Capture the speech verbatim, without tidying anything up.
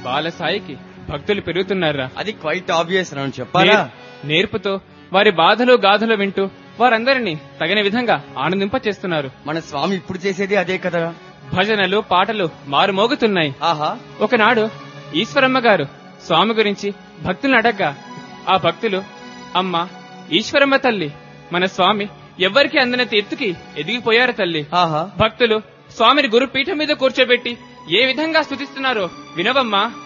బాల సాయికి భక్తులు పెరుగుతున్నారా? అది క్వైట్ ఆబ్వియస్ రాను చెప్పాలా. నేర్పుతో వారి బాధలు గాథలు వింటూ వారందరినీ తగిన విధంగా ఆనందింప చేస్తున్నారు. మన స్వామి ఇప్పుడు చేసేది అదే కదా. భజనలు పాటలు మారుమోగుతున్నాయి. ఆహా, ఒకనాడు ఈశ్వరమ్మ గారు స్వామి గురించి భక్తులను అడగ్గా ఆ భక్తులు, అమ్మ ఈశ్వరమ్మ తల్లి, మన స్వామి ఎవ్వరికి అందనంత ఎత్తుకి ఎదిగిపోయారు తల్లి. ఆహా, భక్తులు స్వామిని గురు పీఠం మీద కూర్చోబెట్టి ఏ విధంగా స్తుతిస్తున్నారో వినవమ్మా